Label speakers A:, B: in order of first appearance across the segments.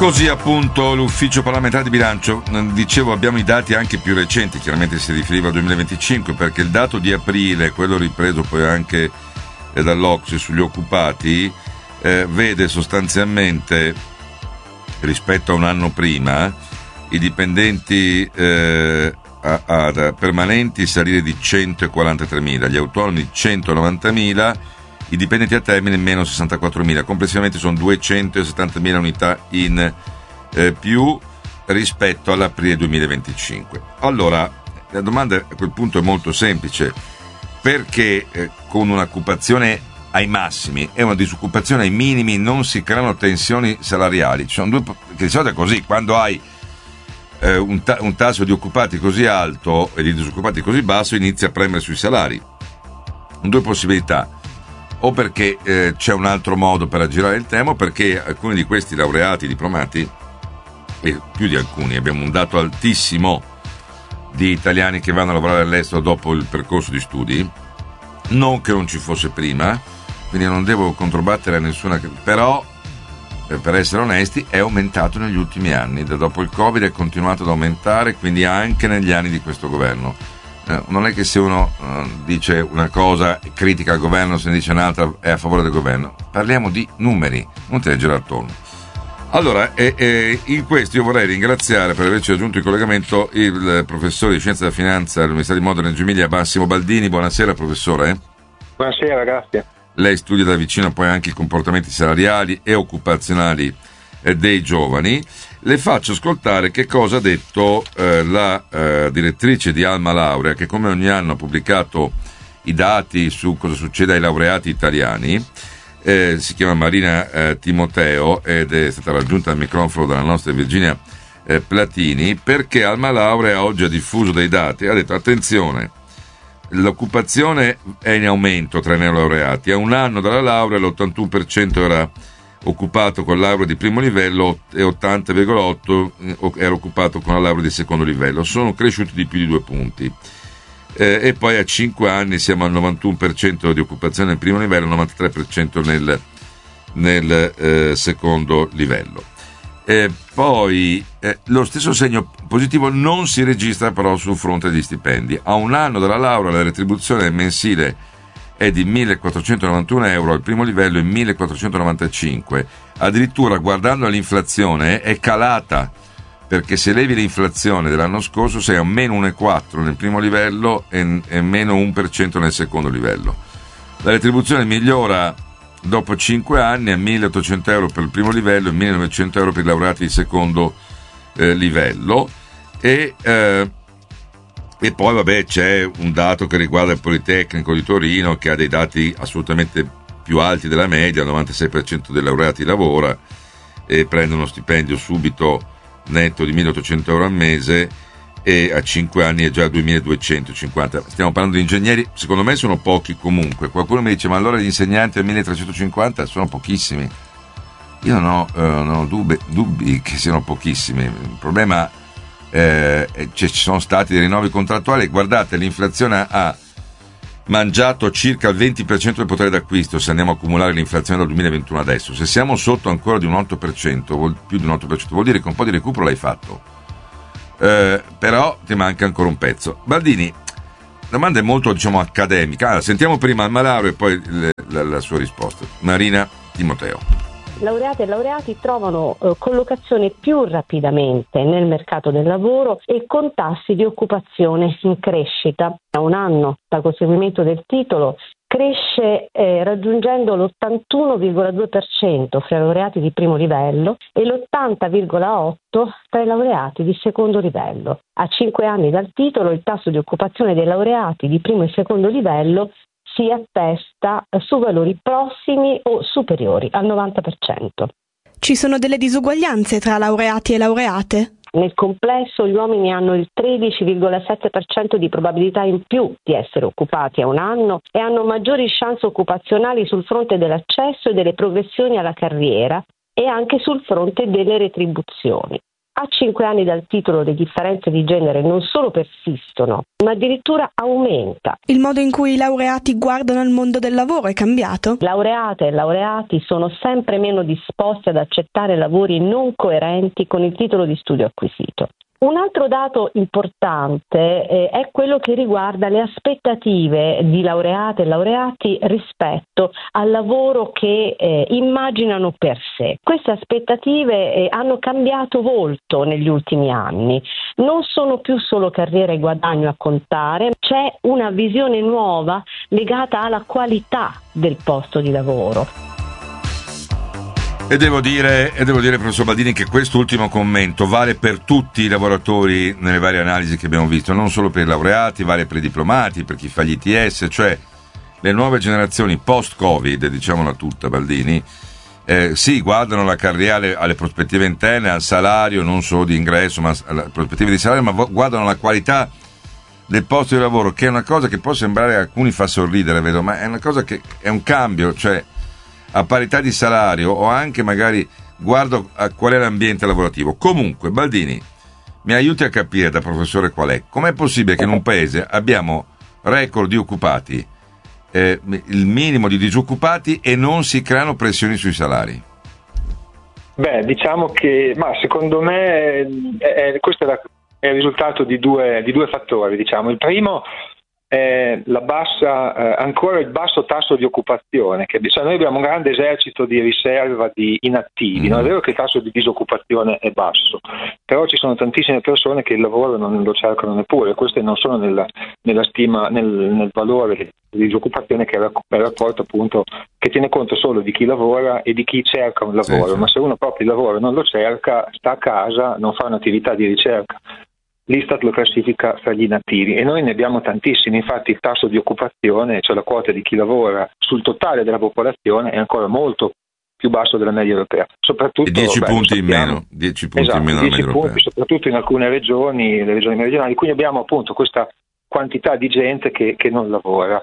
A: Così appunto l'ufficio parlamentare di bilancio, dicevo, abbiamo i dati anche più recenti, chiaramente si riferiva al 2025, perché il dato di aprile, quello ripreso poi anche dall'Ocse sugli occupati, vede sostanzialmente rispetto a un anno prima i dipendenti permanenti salire di 143.000, gli autonomi 190.000, i dipendenti a termine meno 64.000, complessivamente sono 270.000 unità in più rispetto all'aprile 2025. Allora, la domanda a quel punto è molto semplice: perché con un'occupazione ai massimi e una disoccupazione ai minimi non si creano tensioni salariali? Ci sono due, che di solito è così, quando hai un tasso di occupati così alto e di disoccupati così basso inizia a premere sui salari. Due possibilità: o perché c'è un altro modo per aggirare il tema, o perché alcuni di questi laureati, diplomati, e più di alcuni, abbiamo un dato altissimo di italiani che vanno a lavorare all'estero dopo il percorso di studi, non che non ci fosse prima, quindi non devo controbattere a nessuna, però per essere onesti è aumentato negli ultimi anni, da dopo il Covid è continuato ad aumentare, quindi anche negli anni di questo governo. Non è che se uno dice una cosa critica il governo, se ne dice un'altra è a favore del governo. Parliamo di numeri, non te ne girare attorno. Allora, in questo io vorrei ringraziare per averci raggiunto in collegamento il professore di Scienza della Finanza all'Università di Modena Reggio Emilia, Massimo Baldini. Buonasera professore.
B: Buonasera, grazie.
A: Lei studia da vicino poi anche i comportamenti salariali e occupazionali dei giovani. Le faccio ascoltare che cosa ha detto la direttrice di Alma Laurea, che come ogni anno ha pubblicato i dati su cosa succede ai laureati italiani. Si chiama Marina Timoteo ed è stata raggiunta al microfono dalla nostra Virginia Platini, perché Alma Laurea oggi ha diffuso dei dati, ha detto: attenzione, l'occupazione è in aumento tra i neolaureati, a un anno dalla laurea l'81% era occupato con laurea di primo livello e 80,8% era occupato con la laurea di secondo livello, sono cresciuti di più di 2 punti. E poi a 5 anni siamo al 91% di occupazione nel primo livello, 93% nel secondo livello. Poi lo stesso segno positivo non si registra però sul fronte degli stipendi. A un anno dalla laurea la retribuzione mensile è di 1.491 euro al primo livello e 1.495. Addirittura, guardando all'inflazione, è calata, perché se levi l'inflazione dell'anno scorso sei a meno 1,4 nel primo livello e meno 1% nel secondo livello. La retribuzione migliora dopo 5 anni a 1.800 euro per il primo livello e 1.900 euro per i laureati di secondo livello. E poi vabbè, c'è un dato che riguarda il Politecnico di Torino, che ha dei dati assolutamente più alti della media. Il 96% dei laureati lavora e prende uno stipendio subito netto di 1.800 euro al mese, e a 5 anni è già 2.250. Stiamo parlando di ingegneri, secondo me sono pochi comunque. Qualcuno mi dice: ma allora gli insegnanti a 1.350 sono pochissimi? Io non ho dubbi che siano pochissimi. Il problema ci sono stati dei rinnovi contrattuali. Guardate, l'inflazione ha mangiato circa il 20% del potere d'acquisto se andiamo a accumulare l'inflazione dal 2021 adesso. Se siamo sotto ancora di un 8%, più di un 8%, vuol dire che un po' di recupero l'hai fatto, però ti manca ancora un pezzo. Baldini, la domanda è molto, diciamo, accademica. Allora, sentiamo prima Alma Laurea e poi la sua risposta. Marina Timoteo.
C: Laureati e laureati trovano collocazione più rapidamente nel mercato del lavoro e con tassi di occupazione in crescita. A un anno dal conseguimento del titolo cresce raggiungendo l'81,2% fra i laureati di primo livello e l'80,8% tra i laureati di secondo livello. A 5 anni dal titolo il tasso di occupazione dei laureati di primo e secondo livello si attesta su valori prossimi o superiori al 90%.
D: Ci sono delle disuguaglianze tra laureati e laureate?
C: Nel complesso gli uomini hanno il 13,7% di probabilità in più di essere occupati a un anno e hanno maggiori chance occupazionali sul fronte dell'accesso e delle progressioni alla carriera e anche sul fronte delle retribuzioni. A 5 anni dal titolo le differenze di genere non solo persistono, ma addirittura aumenta.
D: Il modo in cui i laureati guardano al mondo del lavoro è cambiato?
C: Laureate e laureati sono sempre meno disposti ad accettare lavori non coerenti con il titolo di studio acquisito. Un altro dato importante è quello che riguarda le aspettative di laureate e laureati rispetto al lavoro che immaginano per sé. Queste aspettative hanno cambiato volto negli ultimi anni. Non sono più solo carriera e guadagno a contare, c'è una visione nuova legata alla qualità del posto di lavoro.
A: E devo dire, professor Baldini, che quest'ultimo commento vale per tutti i lavoratori nelle varie analisi che abbiamo visto, non solo per i laureati, vale per i diplomati, per chi fa gli ITS, cioè le nuove generazioni post-Covid, diciamola tutta, Baldini, sì, guardano la carriera alle prospettive interne, al salario, non solo di ingresso, ma alle prospettive di salario, ma guardano la qualità del posto di lavoro, che è una cosa che può sembrare a alcuni fa sorridere, vedo, ma è una cosa che è un cambio, cioè a parità di salario o anche magari guardo a qual è l'ambiente lavorativo. Comunque, Baldini, mi aiuti a capire da professore qual è. Com'è possibile che in un paese abbiamo record di occupati, il minimo di disoccupati e non si creano pressioni sui salari?
B: Beh, diciamo che, ma secondo me questo è il risultato di due fattori, diciamo. Il primo è ancora il basso tasso di occupazione, cioè noi abbiamo un grande esercito di riserva di inattivi, non è vero che il tasso di disoccupazione è basso, però ci sono tantissime persone che il lavoro non lo cercano neppure, queste non sono nella stima, nel valore di disoccupazione, che è il rapporto appunto che tiene conto solo di chi lavora e di chi cerca un lavoro, sì. Ma se uno proprio il lavoro non lo cerca, sta a casa, non fa un'attività di ricerca. L'Istat lo classifica fra gli inattivi e noi ne abbiamo tantissimi, infatti il tasso di occupazione, cioè la quota di chi lavora sul totale della popolazione, è ancora molto più basso della media europea. Soprattutto,
A: 10 punti in meno, 10 punti in meno della media europea.
B: Soprattutto in alcune regioni, le regioni meridionali, quindi abbiamo appunto questa quantità di gente che non lavora.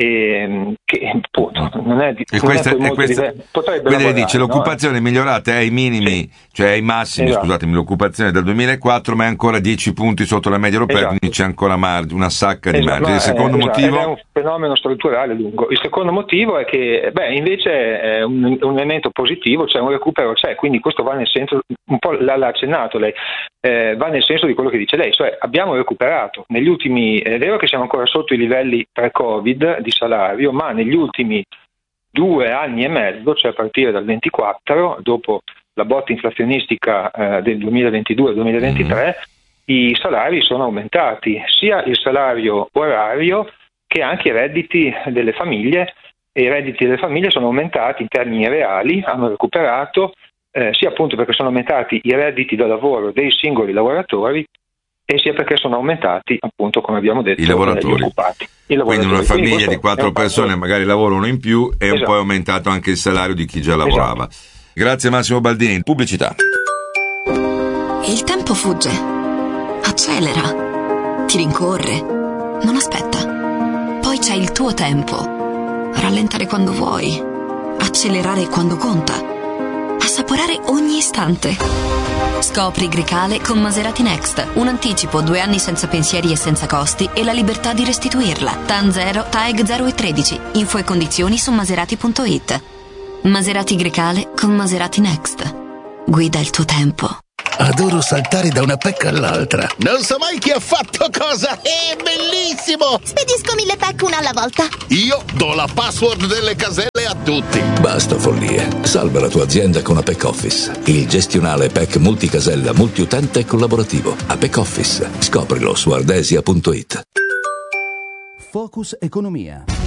B: E che appunto non è potrebbe
A: quindi dice l'occupazione è migliorata ai minimi, sì. Cioè ai massimi, esatto. Scusatemi, l'occupazione del 2004, ma è ancora 10 punti sotto la media europea, esatto. Quindi c'è ancora una sacca di margine. Il secondo motivo
B: è un fenomeno strutturale lungo. Il secondo motivo è che invece è un elemento positivo, cioè un recupero c'è, quindi questo va nel senso, un po' l'ha accennato lei, va nel senso di quello che dice lei, cioè abbiamo recuperato negli ultimi, è vero che siamo ancora sotto i livelli pre-Covid di salario, ma negli ultimi 2 anni e mezzo, cioè a partire dal 24, dopo la botta inflazionistica del 2022-2023, i salari sono aumentati, sia il salario orario che anche i redditi delle famiglie, e i redditi delle famiglie sono aumentati in termini reali, hanno recuperato, sia appunto perché sono aumentati i redditi da lavoro dei singoli lavoratori, e sia perché sono aumentati, appunto, come abbiamo detto,
A: i lavoratori.
B: Gli occupati.
A: Quindi una famiglia di 4 persone magari lavora uno in più e esatto. Un po' è aumentato anche il salario di chi già lavorava. Esatto. Grazie Massimo Baldini. Pubblicità.
E: Il tempo fugge, accelera, ti rincorre, non aspetta. Poi c'è il tuo tempo. Rallentare quando vuoi, accelerare quando conta, assaporare ogni istante. Scopri Grecale con Maserati Next. Un anticipo, 2 anni senza pensieri e senza costi e la libertà di restituirla. TAN 0, TAEG 0 e 13. Info e condizioni su maserati.it. Maserati Grecale con Maserati Next. Guida il tuo tempo.
F: Adoro saltare da una pecca all'altra. Non so mai chi ha fatto cosa. È bellissimo!
G: Spedisco 1000 pack una alla volta.
F: Io do la password delle caselle a tutti. Basta follie. Salva la tua azienda con Apex Office. Il gestionale PEC multicasella, multiutente e collaborativo. Apex Office. Scoprilo su ardesia.it.
H: Focus Economia.